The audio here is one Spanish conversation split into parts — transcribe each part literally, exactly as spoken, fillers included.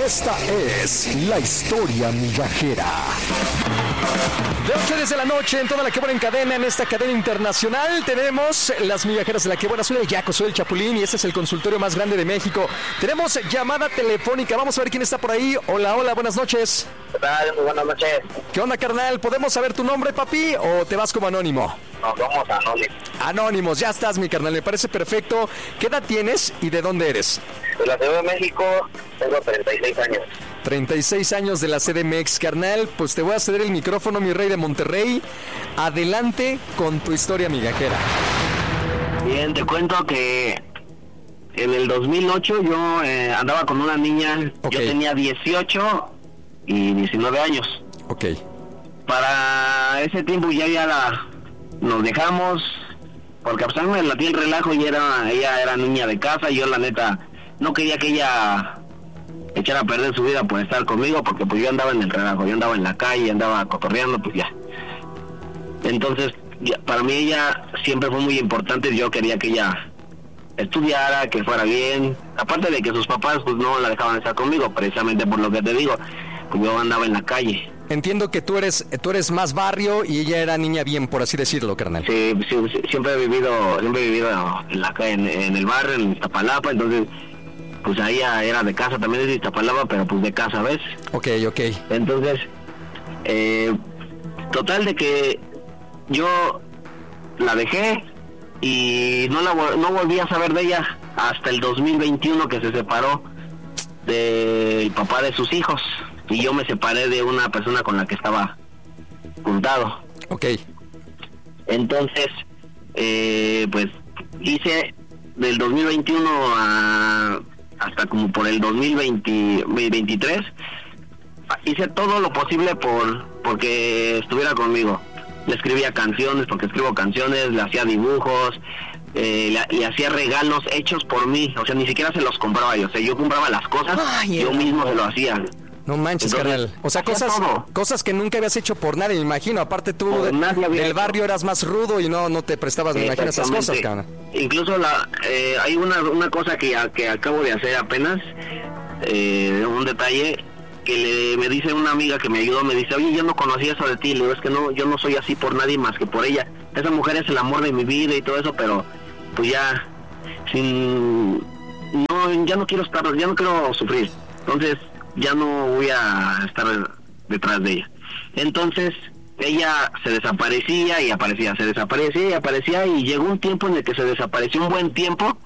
Esta es la historia migajera. De ocho a diez de la noche en toda la que buena en cadena, en esta cadena internacional, tenemos las migajeras de la que buena. Soy el Yaco, soy el Chapulín y este es el consultorio más grande de México. Tenemos llamada telefónica, vamos a ver quién está por ahí. Hola, hola, buenas noches. ¿Qué tal? Muy buenas noches. ¿Qué onda, carnal? ¿Podemos saber tu nombre, papi, o te vas como anónimo? Nos vamos a Anónimos. Anónimos, ya estás, mi carnal, me parece perfecto. ¿Qué edad tienes y de dónde eres? De la Ciudad de México, tengo treinta y seis años. treinta y seis años de la C D M X, carnal. Pues te voy a ceder el micrófono, mi rey de Monterrey. Adelante con tu historia migajera. Bien, te cuento que en el dos mil ocho yo eh, andaba con una niña. Okay. Yo tenía dieciocho y diecinueve años. Ok. Para ese tiempo ya ya la nos dejamos, porque a pesar me latí el relajo y era ella era niña de casa. Y yo la neta no quería que ella echara a perder su vida por estar conmigo, porque pues yo andaba en el relajo, yo andaba en la calle, andaba cotorreando, pues ya. Entonces, ya, para mí ella siempre fue muy importante. Yo quería que ella estudiara, que fuera bien, aparte de que sus papás pues no la dejaban estar conmigo, precisamente por lo que te digo, pues yo andaba en la calle. Entiendo que tú eres tú eres más barrio y ella era niña bien, por así decirlo, carnal. Sí, sí, sí, siempre he vivido siempre he vivido en la calle, en, en el barrio, en Iztapalapa. Entonces pues ahí era de casa, también es de Iztapalapa, pero pues de casa, ¿ves? Ok, ok. Entonces, eh, total de que yo la dejé y no la no volví a saber de ella hasta el dos mil veintiuno, que se separó del papá de sus hijos y yo me separé de una persona con la que estaba juntado. Ok. Entonces, eh, pues hice del dos mil veintiuno a hasta como por el dos mil veinte, veintitrés, hice todo lo posible por porque estuviera conmigo. Le escribía canciones, porque escribo canciones, le hacía dibujos, eh, le, le hacía regalos hechos por mí. O sea, ni siquiera se los compraba yo. O sea, yo compraba las cosas, Ay, yo mismo se lo hacía. No manches, Entonces, carnal. O sea, cosas todo. cosas que nunca habías hecho por nadie, me imagino. Aparte tú Por de, nadie había del hecho. barrio eras más rudo y no no te prestabas, me imagino, esas cosas, carnal. Incluso la eh, hay una una cosa que, que acabo de hacer apenas, eh, un detalle que le, me dice una amiga que me ayudó, me dice, oye, yo no conocía eso de ti. Le digo, es que no, yo no soy así por nadie más que por ella. Esa mujer es el amor de mi vida y todo eso, pero pues ya, sin, no, ya no quiero estar, ya no quiero sufrir. Entonces, ya no voy a estar detrás de ella. Entonces, ella se desaparecía y aparecía, se desaparecía y aparecía, y llegó un tiempo en el que se desapareció un buen tiempo,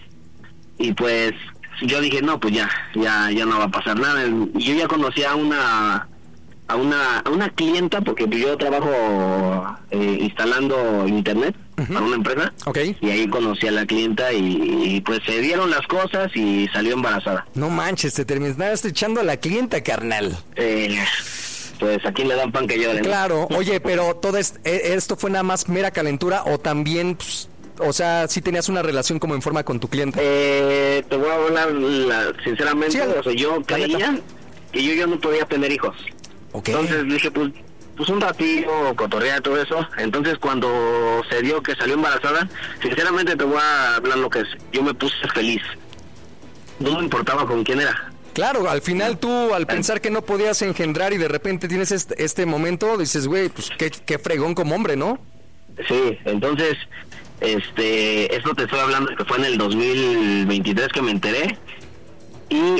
y pues yo dije, no, pues ya, ya, ya no va a pasar nada. Y yo ya conocía a una, a una, a una clienta, porque yo trabajo eh, instalando internet uh-huh. para una empresa, okay. Y ahí conocí a la clienta y, y pues se dieron las cosas y salió embarazada. No manches, te terminaste echando a la clienta, carnal. Eh, pues aquí le dan pan que llore, ¿no? Claro, oye, pero todo es, esto fue nada más mera calentura o también, pues, o sea, sí tenías una relación como en forma con tu cliente. Eh, te voy a hablar la, sinceramente, sí, o sea, yo creía que yo ya no podía tener hijos. Okay. Entonces dije, pues, pues un ratillo, cotorrear, todo eso. Entonces cuando se dio que salió embarazada, sinceramente te voy a hablar lo que es. Yo me puse feliz. No me importaba con quién era. Claro, al final tú, al pensar que no podías engendrar y de repente tienes este, este momento, dices, güey, pues qué, qué fregón como hombre, ¿no? Sí, entonces, este, esto te estoy hablando que fue en el dos mil veintitrés que me enteré, y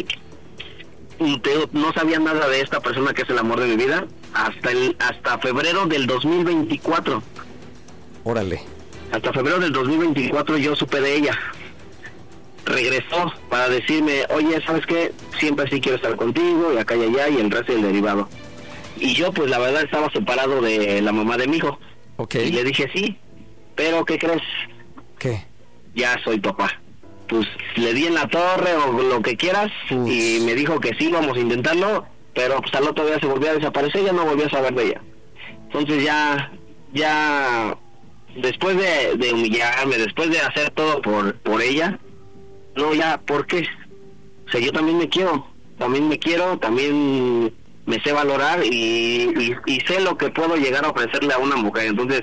te, no sabía nada de esta persona que es el amor de mi vida hasta el hasta febrero del dos mil veinticuatro. Órale. Hasta febrero del dos mil veinticuatro yo supe de ella. Regresó para decirme, oye, ¿sabes qué? Siempre sí quiero estar contigo, y acá y allá, y el resto del derivado. Y yo, pues, la verdad, estaba separado de la mamá de mi hijo. Okay. Y le dije, sí, pero ¿qué crees? ¿Qué? Ya soy papá. Pues, le di en la torre o lo que quieras, Uf. y me dijo que sí, vamos a intentarlo, pero pues al otro día se volvió a desaparecer, ya no volví a saber de ella. Entonces ya, ya, después de, de humillarme, después de hacer todo por, por ella, no, ya, ¿por qué? O sea, yo también me quiero, también me quiero, también me sé valorar y, y, y sé lo que puedo llegar a ofrecerle a una mujer. Entonces,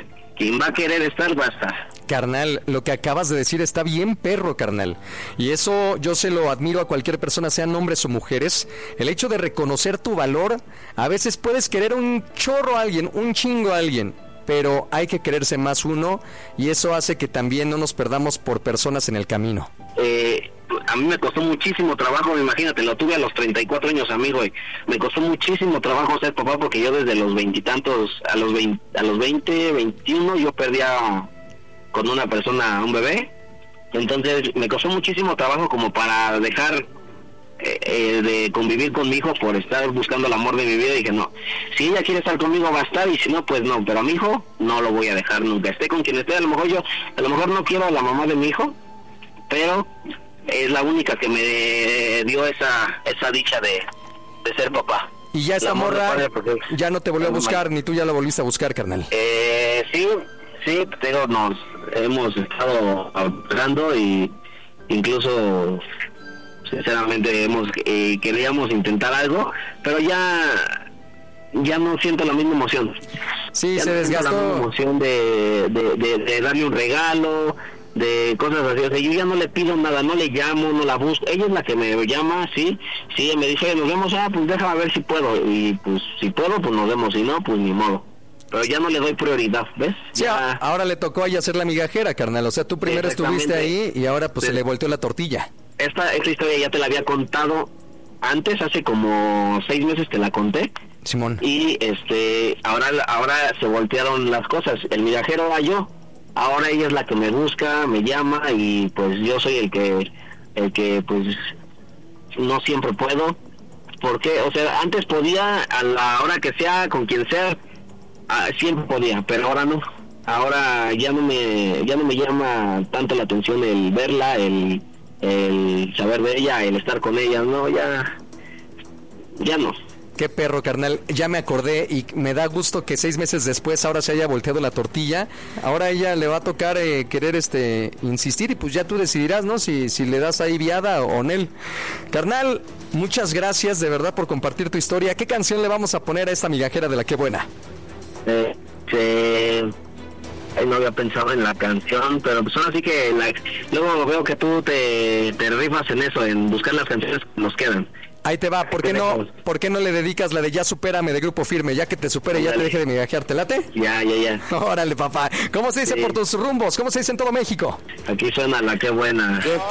quien va a querer estar, va a estar. Carnal, lo que acabas de decir está bien perro, carnal. Y eso yo se lo admiro a cualquier persona, sean hombres o mujeres. El hecho de reconocer tu valor, a veces puedes querer un chorro a alguien, un chingo a alguien, pero hay que quererse más uno, y eso hace que también no nos perdamos por personas en el camino. Eh, a mí me costó muchísimo trabajo, imagínate, lo tuve a los treinta y cuatro años, amigo, y me costó muchísimo trabajo ser papá, porque yo desde los veintitantos, a los veinte, a los veinte, veintiuno, yo perdía con una persona, un bebé. Entonces me costó muchísimo trabajo como para dejar eh, eh, de convivir con mi hijo por estar buscando el amor de mi vida. Y dije, no, si ella quiere estar conmigo va a estar, y si no, pues no, pero a mi hijo no lo voy a dejar nunca, esté con quien esté. A lo mejor yo, a lo mejor no quiero a la mamá de mi hijo, pero es la única que me dio esa esa dicha de, de ser papá. Y ya esa morra ya no te volvió a buscar, ni tú ya la volviste a buscar, carnal. Eh, sí, sí, pero nos hemos estado hablando, y incluso sinceramente hemos eh, queríamos intentar algo, pero ya ya no siento la misma emoción. Sí, ya se no desgastó. La misma emoción de, de, de, de darle un regalo, de cosas así. O sea, yo ya no le pido nada, no le llamo, no la busco. Ella es la que me llama, sí, sí, ella me dice, nos vemos, ah, pues déjame ver si puedo, y pues si puedo, pues nos vemos, si no, pues ni modo. Pero ya no le doy prioridad, ¿ves? Sí, ya... ahora le tocó a ella ser la migajera, carnal. O sea, tú primero estuviste ahí y ahora pues sí. Se le volteó la tortilla. Esta, esta historia ya te la había contado antes, hace como seis meses te la conté. Simón. Y este, ahora, ahora se voltearon las cosas. El migajero era yo. Ahora ella es la que me busca, me llama, y pues yo soy el que, el que pues no siempre puedo. Porque, o sea, antes podía, a la hora que sea, con quien sea, Ah, siempre podía, pero ahora no. Ahora ya no me ya no me llama tanto la atención el verla, el, el saber de ella, el estar con ella. No, ya ya no. Qué perro, carnal. Ya me acordé, y me da gusto que seis meses después ahora se haya volteado la tortilla. Ahora a ella le va a tocar eh, querer este insistir, y pues ya tú decidirás, ¿no? Si, si le das ahí viada o no. Carnal, muchas gracias de verdad por compartir tu historia. ¿Qué canción le vamos a poner a esta migajera de la Qué Buena? Eh, eh, no había pensado en la canción, pero pues ahora sí que la, luego veo que tú te, te rifas en eso, en buscar las canciones que nos quedan. Ahí te va, ¿por qué no, ¿por qué no le dedicas la de Ya Supérame de Grupo Firme? Ya que te supere, ya te deje de migajear, ¿te late? Ya, ya, ya. Órale, papá. ¿Cómo se dice sí. por tus rumbos? ¿Cómo se dice en todo México? Aquí suena la Qué Buena. ¿Qué